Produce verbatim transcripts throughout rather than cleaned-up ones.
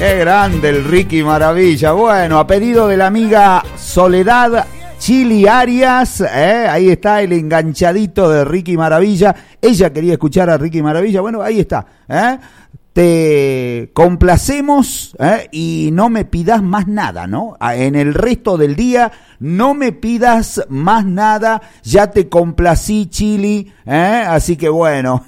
Qué grande el Ricky Maravilla. Bueno, a pedido de la amiga Soledad Chili Arias, ¿eh? Ahí está el enganchadito de Ricky Maravilla. Ella quería escuchar a Ricky Maravilla. Bueno, ahí está, ¿eh? Te complacemos, ¿eh? Y no me pidas más nada, ¿no? En el resto del día no me pidas más nada, ya te complací, Chili, ¿eh? Así que bueno,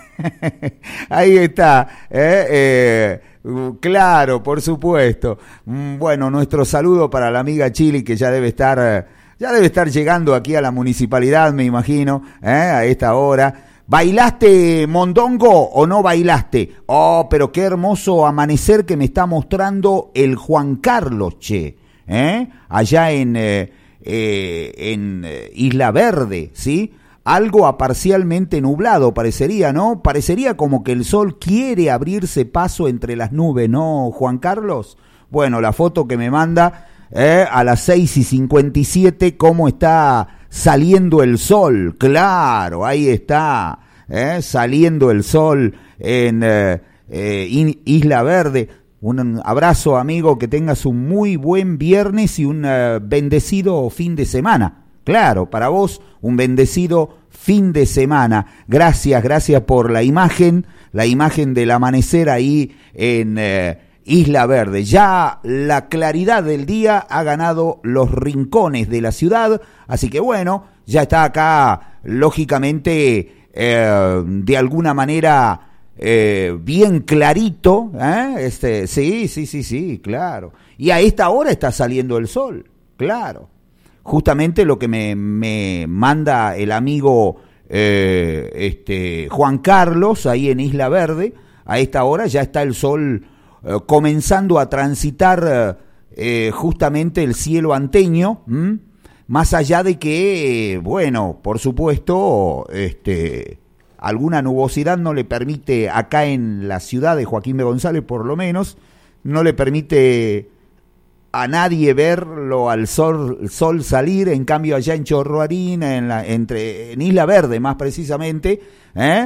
ahí está, ¿eh? Eh, claro, por supuesto. Bueno, nuestro saludo para la amiga Chili, que ya debe estar, ya debe estar llegando aquí a la municipalidad, me imagino, ¿eh? A esta hora. ¿Bailaste mondongo o no bailaste? Oh, pero qué hermoso amanecer que me está mostrando el Juan Carlos, che, ¿eh? Allá en, eh, eh, en Isla Verde, ¿sí? Algo a parcialmente nublado parecería, ¿no? Parecería como que el sol quiere abrirse paso entre las nubes, ¿no, Juan Carlos? Bueno, la foto que me manda eh, a las seis y cincuenta y siete, cómo está saliendo el sol. Claro, ahí está, eh, saliendo el sol en eh, eh, Isla Verde. Un abrazo, amigo, que tengas un muy buen viernes y un uh, bendecido fin de semana. Claro, para vos un bendecido fin de semana. Gracias, gracias por la imagen, la imagen del amanecer ahí en eh, Isla Verde. Ya la claridad del día ha ganado los rincones de la ciudad, así que bueno, ya está acá, lógicamente, eh, de alguna manera eh, bien clarito, ¿eh? Este, sí, sí, sí, sí, claro. Y a esta hora está saliendo el sol, claro. Justamente lo que me, me manda el amigo eh, este, Juan Carlos ahí en Isla Verde, a esta hora ya está el sol eh, comenzando a transitar eh, justamente el cielo anteño, ¿m? Más allá de que, eh, bueno, por supuesto, este, alguna nubosidad no le permite, acá en la ciudad de Joaquín B. González por lo menos, no le permite a nadie verlo al sol, sol salir. En cambio allá en Chorroarín, en, la, entre, en Isla Verde más precisamente, ¿eh?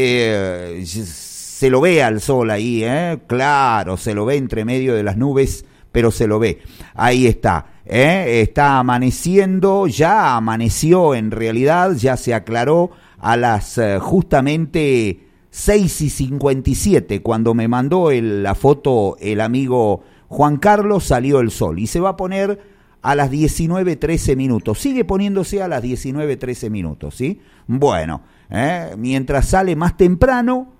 Eh, se lo ve al sol ahí, ¿eh? Claro, se lo ve entre medio de las nubes, pero se lo ve. Ahí está, ¿eh? Está amaneciendo, ya amaneció en realidad, ya se aclaró a las eh, justamente seis y cincuenta y siete, cuando me mandó el, la foto el amigo Juan Carlos, salió el sol y se va a poner a las diecinueve trece minutos. Sigue poniéndose a las diecinueve trece minutos, ¿sí? Bueno, eh, mientras sale más temprano,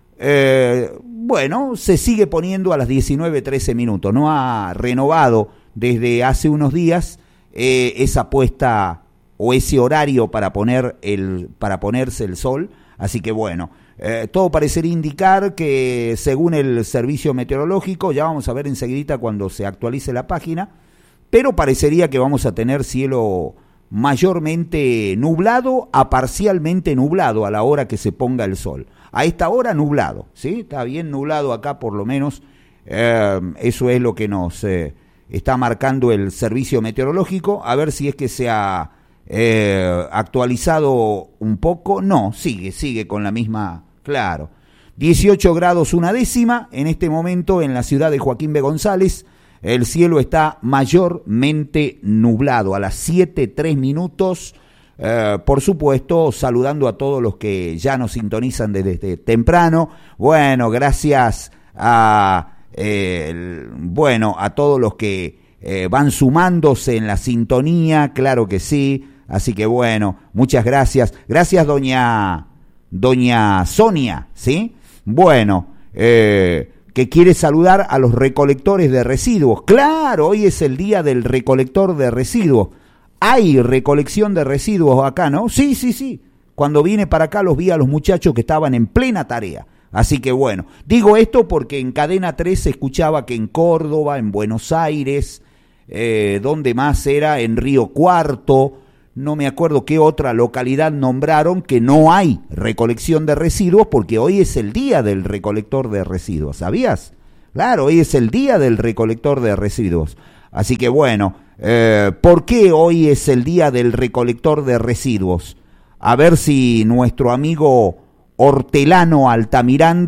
eh, bueno, se sigue poniendo a las diecinueve trece minutos. No ha renovado desde hace unos días eh, esa puesta o ese horario para poner el para ponerse el sol, así que bueno. Eh, todo parecería indicar que, según el servicio meteorológico, ya vamos a ver enseguida cuando se actualice la página, pero parecería que vamos a tener cielo mayormente nublado a parcialmente nublado a la hora que se ponga el sol. A esta hora nublado, ¿sí? Está bien nublado acá por lo menos, eh, eso es lo que nos eh, está marcando el servicio meteorológico. A ver si es que se ha eh, actualizado un poco. No, sigue, sigue con la misma. Claro, dieciocho grados una décima en este momento en la ciudad de Joaquín B. González. El cielo está mayormente nublado a las siete tres minutos. Eh, por supuesto, saludando a todos los que ya nos sintonizan desde, desde temprano. Bueno, gracias a eh, el, bueno a todos los que eh, van sumándose en la sintonía, claro que sí. Así que bueno, muchas gracias. Gracias, doña. Doña Sonia, ¿sí? Bueno, eh, que quiere saludar a los recolectores de residuos. Claro, hoy es el día del recolector de residuos. Hay recolección de residuos acá, ¿no? Sí, sí, sí. Cuando vine para acá los vi a los muchachos que estaban en plena tarea. Así que bueno, digo esto porque en Cadena tres se escuchaba que en Córdoba, en Buenos Aires, eh, ¿dónde más era? En Río Cuarto. No me acuerdo qué otra localidad nombraron que no hay recolección de residuos porque hoy es el día del recolector de residuos, ¿sabías? Claro, hoy es el día del recolector de residuos. Así que bueno, eh, ¿por qué hoy es el día del recolector de residuos? A ver si nuestro amigo Hortelano Altamiranda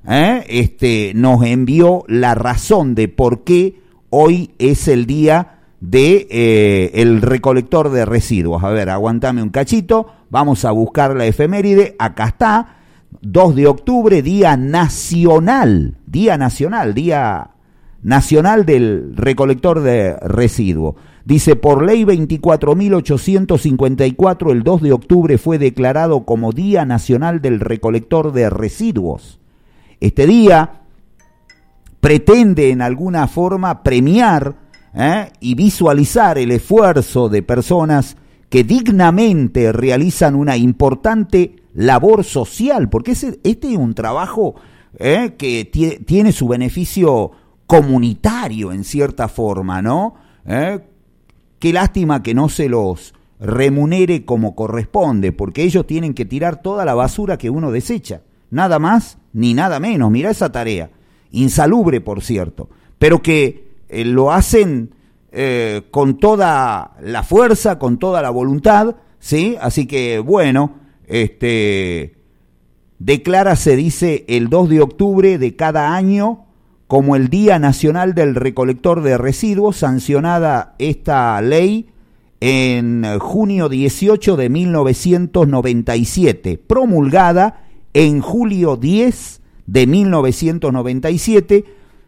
¿eh? este, nos envió la razón de por qué hoy es el día de eh, el recolector de residuos. A ver, aguantame un cachito, vamos a buscar la efeméride, acá está, dos de octubre, día nacional, día nacional, día nacional del recolector de residuos. Dice, por ley veinticuatro mil ochocientos cincuenta y cuatro, el dos de octubre fue declarado como Día Nacional del Recolector de Residuos. Este día pretende en alguna forma premiar ¿eh? y visualizar el esfuerzo de personas que dignamente realizan una importante labor social, porque ese, este es un trabajo ¿eh? que t- tiene su beneficio comunitario en cierta forma, ¿no? ¿Eh? Qué lástima que no se los remunere como corresponde, porque ellos tienen que tirar toda la basura que uno desecha, nada más ni nada menos. Mirá esa tarea, insalubre por cierto, pero que eh, lo hacen eh, con toda la fuerza, con toda la voluntad, ¿sí? Así que bueno, este declara, se dice, el dos de octubre de cada año como el Día Nacional del Recolector de Residuos, sancionada esta ley en junio dieciocho de mil novecientos noventa y siete, promulgada en julio diez de mil novecientos noventa y siete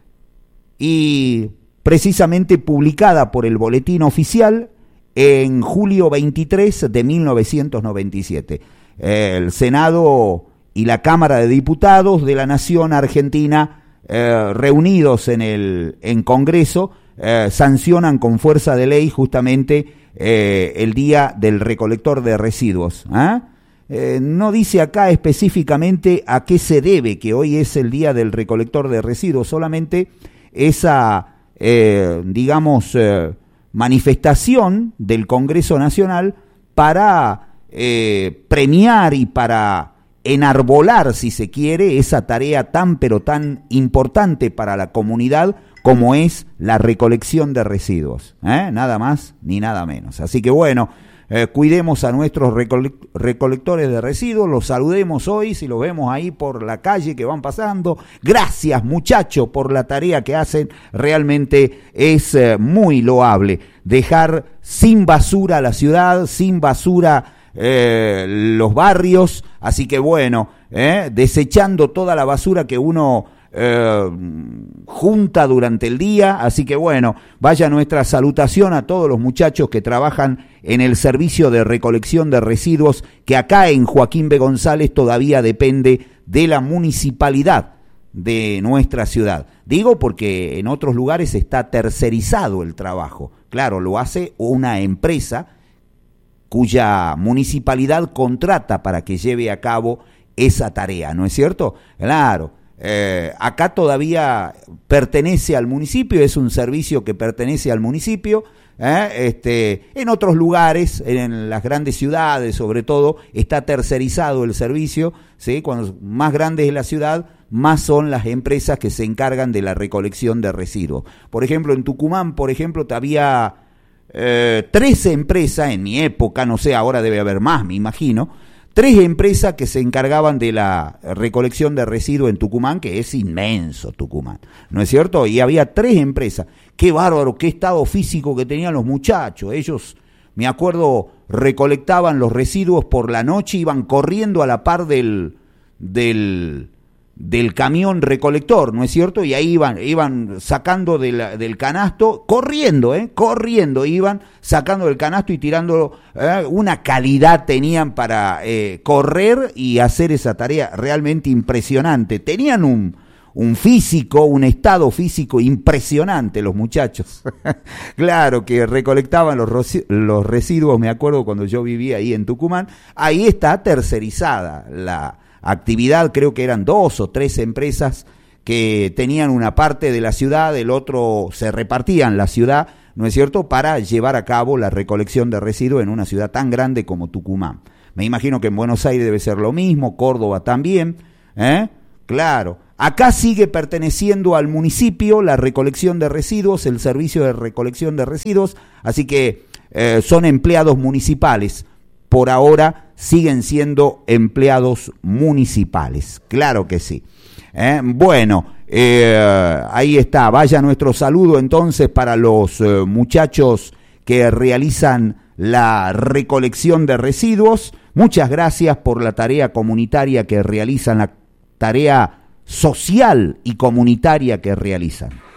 y precisamente publicada por el Boletín Oficial en julio veintitrés de mil novecientos noventa y siete. El Senado y la Cámara de Diputados de la Nación Argentina, Eh, reunidos en el en Congreso, eh, sancionan con fuerza de ley justamente eh, el Día del Recolector de Residuos. ¿eh? Eh, no dice acá específicamente a qué se debe que hoy es el Día del Recolector de Residuos, solamente esa, eh, digamos, eh, manifestación del Congreso Nacional para eh, premiar y para enarbolar, si se quiere, esa tarea tan pero tan importante para la comunidad como es la recolección de residuos, ¿eh? Nada más ni nada menos. Así que bueno, eh, cuidemos a nuestros recole- recolectores de residuos, los saludemos hoy, si los vemos ahí por la calle que van pasando. Gracias, muchachos, por la tarea que hacen, realmente es eh, muy loable. Dejar sin basura la ciudad, sin basura Eh, los barrios, así que bueno, eh, desechando toda la basura que uno eh, junta durante el día, así que bueno, vaya nuestra salutación a todos los muchachos que trabajan en el servicio de recolección de residuos, que acá en Joaquín B. González todavía depende de la municipalidad de nuestra ciudad. Digo porque en otros lugares está tercerizado el trabajo, claro, lo hace una empresa cuya municipalidad contrata para que lleve a cabo esa tarea, ¿no es cierto? Claro, eh, acá todavía pertenece al municipio, es un servicio que pertenece al municipio, ¿eh? este, en otros lugares, en las grandes ciudades sobre todo, está tercerizado el servicio, ¿sí? Cuando más grande es la ciudad, más son las empresas que se encargan de la recolección de residuos. Por ejemplo, en Tucumán, por ejemplo, había Eh, tres empresas, en mi época, no sé, ahora debe haber más, me imagino, tres empresas que se encargaban de la recolección de residuos en Tucumán, que es inmenso Tucumán, ¿no es cierto? Y había tres empresas. Qué bárbaro, qué estado físico que tenían los muchachos. Ellos, me acuerdo, recolectaban los residuos por la noche, iban corriendo a la par del del del camión recolector, ¿no es cierto? Y ahí iban, iban sacando de la, del canasto, corriendo, ¿eh? Corriendo, iban sacando del canasto y tirándolo, ¿eh? Una calidad tenían para eh, correr y hacer esa tarea realmente impresionante. Tenían un, un físico, un estado físico impresionante los muchachos. Claro que recolectaban los, los residuos, me acuerdo cuando yo vivía ahí en Tucumán, ahí está tercerizada la actividad, creo que eran dos o tres empresas que tenían una parte de la ciudad, el otro se repartían la ciudad, ¿no es cierto?, para llevar a cabo la recolección de residuos en una ciudad tan grande como Tucumán. Me imagino que en Buenos Aires debe ser lo mismo, Córdoba también, ¿eh? Claro. Acá sigue perteneciendo al municipio la recolección de residuos, el servicio de recolección de residuos, así que eh, son empleados municipales. Por ahora siguen siendo empleados municipales, claro que sí. ¿eh? Bueno, eh, ahí está, vaya nuestro saludo entonces para los eh, muchachos que realizan la recolección de residuos. Muchas gracias por la tarea comunitaria que realizan, la tarea social y comunitaria que realizan.